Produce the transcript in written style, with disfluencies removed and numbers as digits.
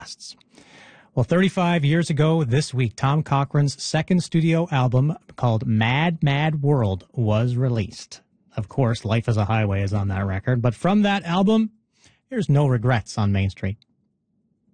Well, 35 years ago this week, Tom Cochrane's second studio album called Mad, Mad World was released. Of course, Life is a Highway is on that record, but from that album, there's No Regrets on Main Street.